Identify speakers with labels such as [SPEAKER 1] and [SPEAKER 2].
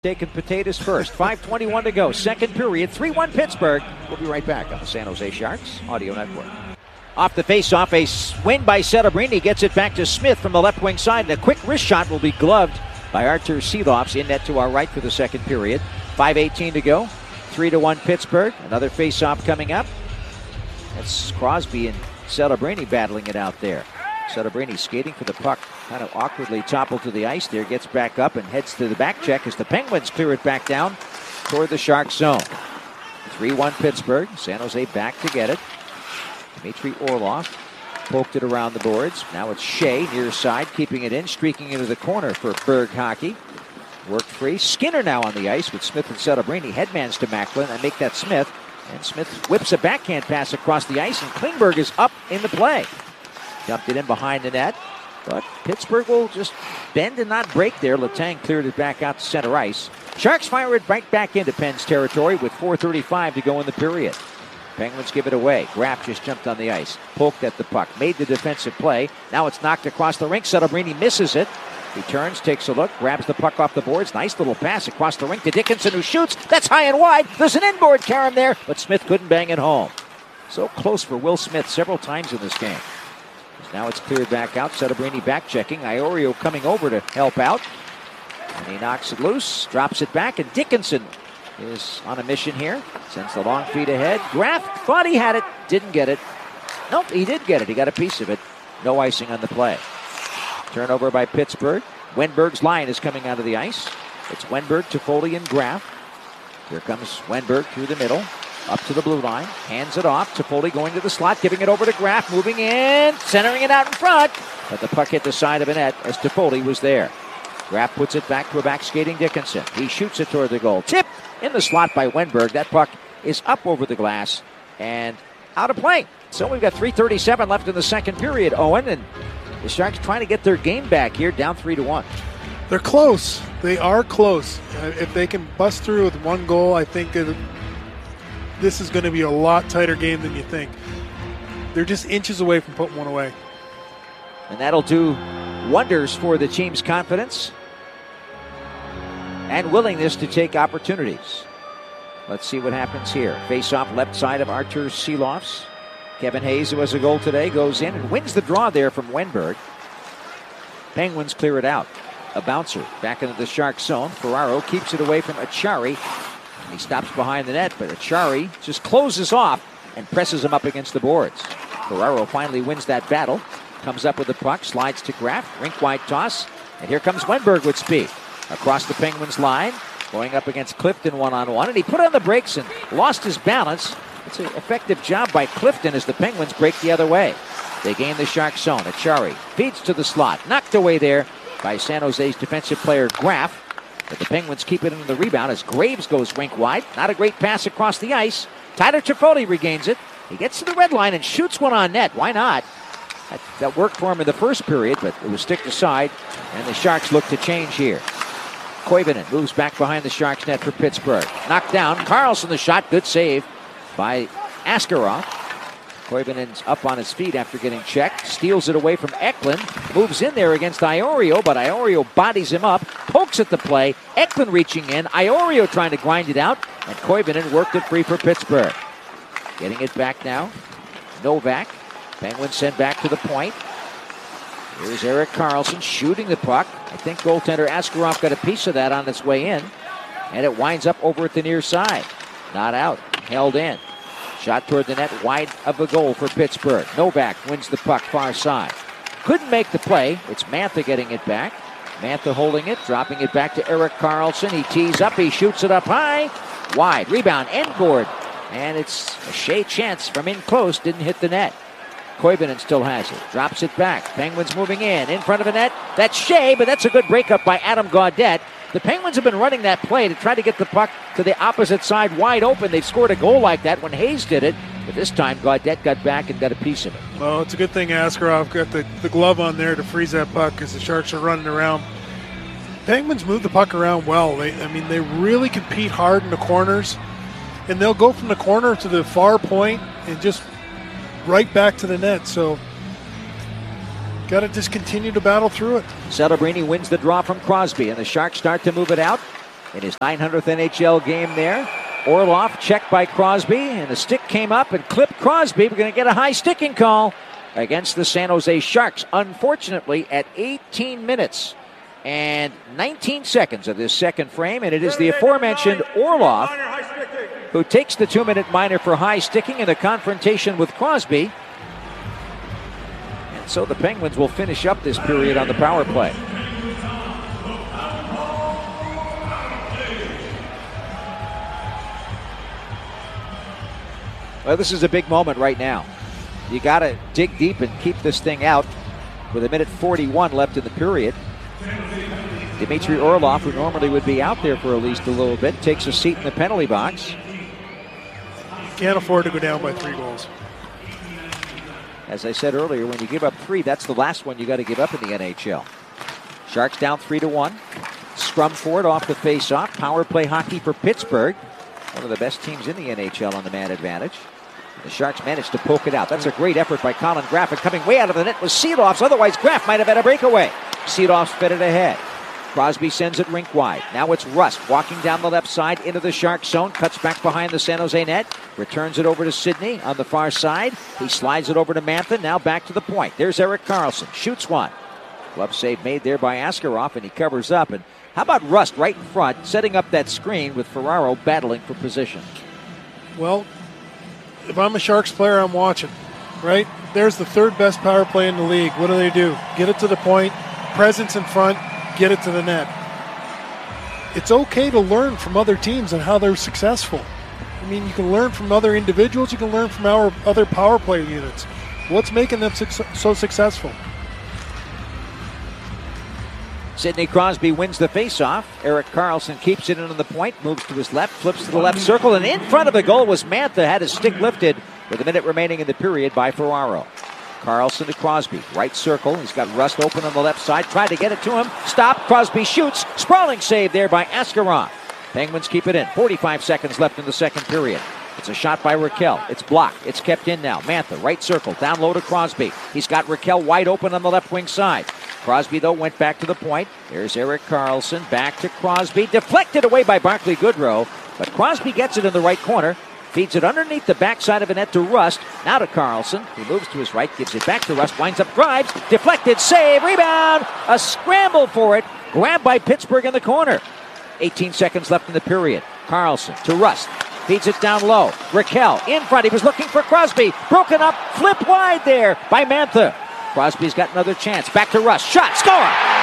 [SPEAKER 1] Taking potatoes first. 5:21 to go. Second period. 3-1 Pittsburgh. We'll be right back on the San Jose Sharks Audio Network. Off the face-off, a win by Celebrini. Gets it back to Smith from the left wing side. And a quick wrist shot will be gloved by Artur Silovs in net to our right for the second period. 5:18 to go. 3-1 Pittsburgh. Another face-off coming up. That's Crosby and Celebrini battling it out there. Celebrini skating for the puck, kind of awkwardly toppled to the ice there, gets back up and heads to the back check as the Penguins clear it back down toward the Sharks zone. 3-1 Pittsburgh. San Jose back to get it. Dmitry Orlov poked it around the boards. Now it's Shea near side, keeping it in, streaking into the corner for Berg hockey. Worked free. Skinner now on the ice with Smith and Celebrini. Headmans to Macklin and make that Smith. And Smith whips a backhand pass across the ice, and Klingberg is up in the play. Dumped it in behind the net, but Pittsburgh will just bend and not break there. Letang cleared it back out to center ice. Sharks fire it right back into Penn's territory with 4:35 to go in the period. Penguins give it away. Graf just jumped on the ice, poked at the puck, made the defensive play. Now it's knocked across the rink. Celebrini misses it. He turns, takes a look, grabs the puck off the boards. Nice little pass across the rink to Dickinson, who shoots. That's high and wide. There's an inboard carom there, but Smith couldn't bang it home. So close for Will Smith several times in this game. Now it's cleared back out. Celebrini back checking. Iorio coming over to help out. And he knocks it loose, drops it back, and Dickinson is on a mission here. Sends the long feed ahead. Graf thought he had it, didn't get it. Nope, he did get it. He got a piece of it. No icing on the play. Turnover by Pittsburgh. Wenberg's line is coming out of the ice. It's Wenberg, Toffoli, and Graf. Here comes Wenberg through the middle. Up to the blue line, hands it off. Toffoli going to the slot, giving it over to Graf, moving in, centering it out in front. But the puck hit the side of a net as Toffoli was there. Graf puts it back to a back skating Dickinson. He shoots it toward the goal. Tipped in the slot by Wenberg. That puck is up over the glass and out of play. So we've got 3:37 left in the second period, Owen, and the Sharks trying to get their game back here, down 3-1.
[SPEAKER 2] They're close. They are close. If they can bust through with one goal, I think this is going to be a lot tighter game than you think. They're just inches away from putting one away.
[SPEAKER 1] And that'll do wonders for the team's confidence and willingness to take opportunities. Let's see what happens here. Face-off left side of Artur Silovs. Kevin Hayes, who has a goal today, goes in and wins the draw there from Wenberg. Penguins clear it out. A bouncer back into the Sharks zone. Ferraro keeps it away from Achari. He stops behind the net, but Achari just closes off and presses him up against the boards. Ferraro finally wins that battle. Comes up with the puck, slides to Graf, rink-wide toss, and here comes Wenberg with speed. Across the Penguins line, going up against Clifton one-on-one, and he put on the brakes and lost his balance. It's an effective job by Clifton as the Penguins break the other way. They gain the Sharks zone. Achari feeds to the slot, knocked away there by San Jose's defensive player Graf. But the Penguins keep it into the rebound as Graves goes rink wide. Not a great pass across the ice. Tyler Toffoli regains it. He gets to the red line and shoots one on net. Why not? That worked for him in the first period, but it was sticked aside, and the Sharks look to change here. Koivunen moves back behind the Sharks net for Pittsburgh. Knocked down. Carlson the shot. Good save by Askarov. Koivunen's up on his feet after getting checked. Steals it away from Eklund. Moves in there against Iorio, but Iorio bodies him up. Pokes at the play. Eklund reaching in. Iorio trying to grind it out. And Koivunen worked it free for Pittsburgh. Getting it back now. Novak. Penguins send back to the point. Here's Erik Karlsson shooting the puck. I think goaltender Askarov got a piece of that on its way in. And it winds up over at the near side. Not out. Held in. Shot toward the net, wide of the goal for Pittsburgh. Novak wins the puck far side. Couldn't make the play. It's Mantha getting it back. Mantha holding it, dropping it back to Erik Karlsson. He tees up, he shoots it up high. Wide, rebound, end board. And it's a Shea chance from in close, didn't hit the net. Koivunen still has it, drops it back. Penguins moving in front of the net. That's Shea, but that's a good breakup by Adam Gaudette. The Penguins have been running that play to try to get the puck to the opposite side wide open. They've scored a goal like that when Hayes did it, but this time Gaudette got back and got a piece of it.
[SPEAKER 2] Well, it's a good thing Askarov got the glove on there to freeze that puck because the Sharks are running around. Penguins move the puck around well. They really compete hard in the corners, and they'll go from the corner to the far point and just right back to the net. So got to just continue to battle through it.
[SPEAKER 1] Celebrini wins the draw from Crosby, and the Sharks start to move it out. in his 900th NHL game there. Orlov checked by Crosby, and the stick came up and clipped Crosby. We're going to get a high sticking call against the San Jose Sharks. Unfortunately, at 18 minutes and 19 seconds of this second frame, and it is the aforementioned Orlov who takes the 2-minute minor for high sticking in a confrontation with Crosby. And so the Penguins will finish up this period on the power play. Well, this is a big moment right now. You got to dig deep and keep this thing out with 1:41 left in the period. Dmitry Orlov, who normally would be out there for at least a little bit, takes a seat in the penalty box.
[SPEAKER 2] Can't afford to go down by 3 goals.
[SPEAKER 1] As I said earlier, when you give up 3, that's the last one you got to give up in the NHL. Sharks down 3-1. Scrum for it off the face-off. Power play hockey for Pittsburgh. One of the best teams in the NHL on the man advantage. The Sharks managed to poke it out. That's a great effort by Colin Graf. And coming way out of the net was Seeloff's. Otherwise, Graf might have had a breakaway. Seeloff's fed it ahead. Crosby sends it rink wide. Now it's Rust walking down the left side into the Shark zone. Cuts back behind the San Jose net. Returns it over to Sidney on the far side. He slides it over to Mantha. Now back to the point. There's Erik Karlsson. Shoots one. Glove save made there by Askarov, and he covers up. And how about Rust right in front, setting up that screen with Ferraro battling for position?
[SPEAKER 2] Well, if I'm a Sharks player, I'm watching, right? There's the 3rd best power play in the league. What do? Get it to the point, presence in front, get it to the net. It's okay to learn from other teams and how they're successful. I mean, you can learn from other individuals, you can learn from our other power play units. What's making them so successful?
[SPEAKER 1] Sidney Crosby wins the faceoff. Erik Karlsson keeps it into the point, moves to his left, flips to the left circle, and in front of the goal was Mantha, had his stick lifted with a minute remaining in the period by Ferraro. Karlsson to Crosby, right circle. He's got Rust open on the left side, tried to get it to him. Stop, Crosby shoots. Sprawling save there by Askarov. Penguins keep it in. 45 seconds left in the second period. It's a shot by Raquel. It's blocked. It's kept in now. Mantha, right circle, down low to Crosby. He's got Raquel wide open on the left wing side. Crosby, though, went back to the point. There's Erik Karlsson, back to Crosby. Deflected away by Barclay Goodrow, but Crosby gets it in the right corner. Feeds it underneath the backside of the net to Rust. Now to Karlsson. He moves to his right, gives it back to Rust, winds up, drives, deflected, save, rebound. A scramble for it. Grabbed by Pittsburgh in the corner. 18 seconds left in the period. Karlsson to Rust. Feeds it down low. Raquel in front. He was looking for Crosby. Broken up. Flip wide there by Mantha. Crosby's got another chance. Back to Rust. Shot. Score!